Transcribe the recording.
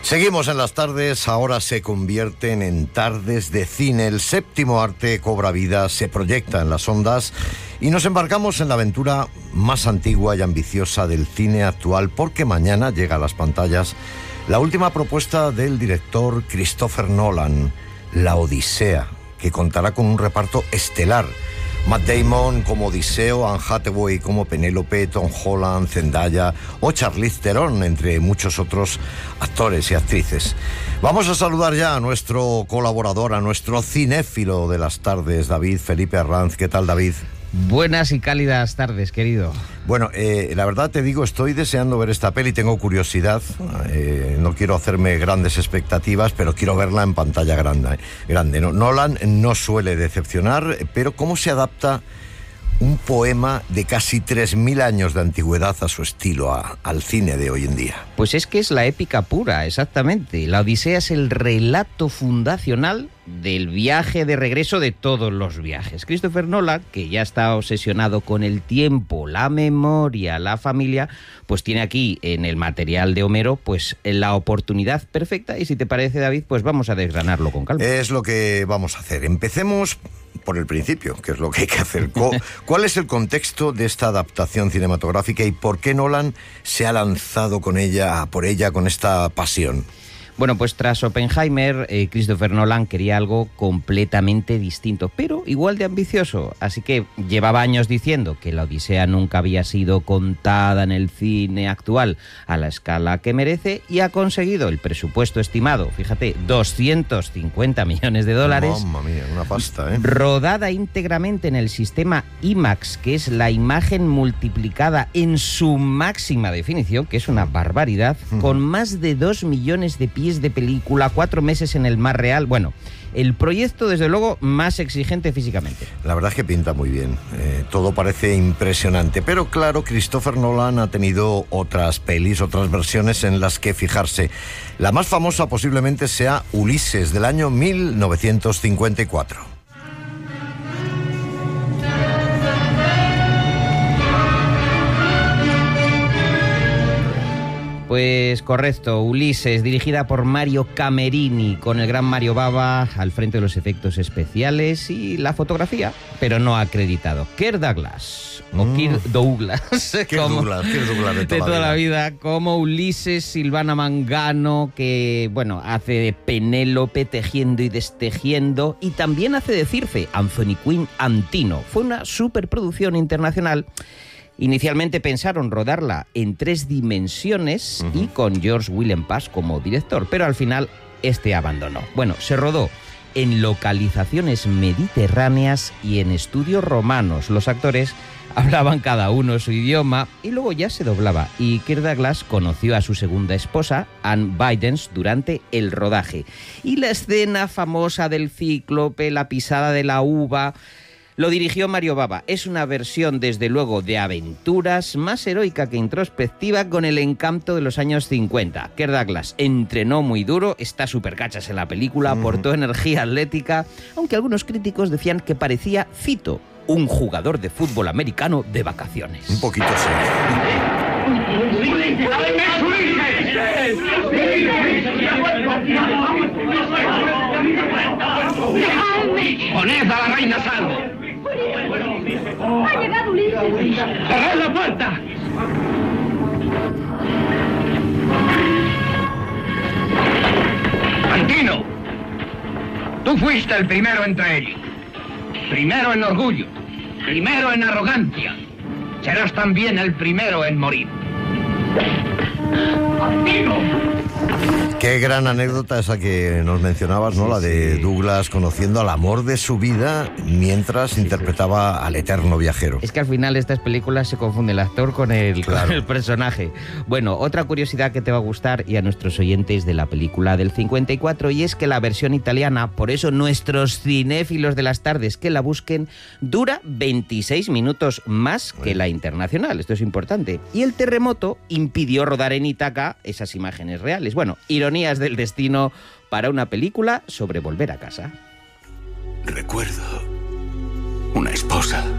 Seguimos en las tardes, ahora se convierten en tardes de cine. El séptimo arte cobra vida, se proyecta en las ondas y nos embarcamos en la aventura más antigua y ambiciosa del cine actual, porque mañana llega a las pantallas la última propuesta del director Christopher Nolan, La Odisea, que contará con un reparto estelar. Matt Damon como Odiseo, Anne Hathaway como Penélope, Tom Holland, Zendaya o Charlize Theron, entre muchos otros actores y actrices. Vamos a saludar ya a nuestro colaborador, a nuestro cinéfilo de las tardes, David Felipe Arranz. ¿Qué tal, David? Buenas y cálidas tardes, querido. Bueno, la verdad te digo, estoy deseando ver esta peli, tengo curiosidad, no quiero hacerme grandes expectativas, pero quiero verla en pantalla grande. Nolan no suele decepcionar, pero ¿cómo se adapta un poema de casi 3.000 años de antigüedad a su estilo, al cine de hoy en día? Pues es que es la épica pura, exactamente. La Odisea es el relato fundacional del viaje de regreso de todos los viajes. Christopher Nolan, que ya está obsesionado con el tiempo, la memoria, la familia, pues tiene aquí en el material de Homero pues la oportunidad perfecta, y si te parece, David, pues vamos a desgranarlo con calma. Es lo que vamos a hacer. Empecemos por el principio, que es lo que hay que hacer. ¿Cuál es el contexto de esta adaptación cinematográfica y por qué Nolan se ha lanzado por ella con esta pasión? Bueno, pues tras Oppenheimer, Christopher Nolan quería algo completamente distinto, pero igual de ambicioso. Así que llevaba años diciendo que la Odisea nunca había sido contada en el cine actual a la escala que merece, y ha conseguido el presupuesto estimado, fíjate, $250 millones. Mamma mía, una pasta, ¿eh? Rodada íntegramente en el sistema IMAX, que es la imagen multiplicada en su máxima definición, que es una barbaridad, con más de 2 millones de pies de película, 4 meses en el mar real. Bueno, el proyecto, desde luego, más exigente físicamente. La verdad es que pinta muy bien, todo parece impresionante, pero claro, Christopher Nolan ha tenido otras pelis, otras versiones en las que fijarse. La más famosa posiblemente sea Ulises, del año 1954. Pues correcto, Ulises, dirigida por Mario Camerini, con el gran Mario Bava al frente de los efectos especiales y la fotografía, pero no acreditado. Kirk Douglas, o Kirk Douglas, Kirk Douglas de toda la vida, como Ulises. Silvana Mangano, que bueno, hace de Penélope tejiendo y destejiendo, y también hace de Circe, Anthony Quinn Antino. Fue una superproducción internacional. Inicialmente pensaron rodarla en 3 dimensiones y con George Willenpass como director, pero al final este abandonó. Bueno, se rodó en localizaciones mediterráneas y en estudios romanos. Los actores hablaban cada uno su idioma y luego ya se doblaba. Y Kirk Douglas conoció a su segunda esposa, Anne Bidens, durante el rodaje. Y la escena famosa del cíclope, la pisada de la uva, lo dirigió Mario Bava. Es una versión, desde luego, de aventuras, más heroica que introspectiva, con el encanto de los años 50. Kirk Douglas entrenó muy duro, está súper cachas en la película, aportó energía atlética, aunque algunos críticos decían que parecía, cito, un jugador de fútbol americano de vacaciones. Un poquito sí. ¡Poned a la reina a salvo! ¡Ha llegado Ulises! ¡Cerrad la puerta! Antino, tú fuiste el primero entre ellos. Primero en orgullo, primero en arrogancia. Serás también el primero en morir. ¡Antino! Qué gran anécdota esa que nos mencionabas, ¿no? La de Douglas conociendo al amor de su vida mientras interpretaba al eterno viajero. Es que al final estas películas se confunde el actor con el personaje. Bueno, otra curiosidad que te va a gustar, y a nuestros oyentes, de la película del 54, y es que la versión italiana, por eso nuestros cinéfilos de las tardes que la busquen, dura 26 minutos más que la internacional. Esto es importante. Y el terremoto impidió rodar en Ítaca esas imágenes reales. Bueno, ironías del destino para una película sobre volver a casa. Recuerdo una esposa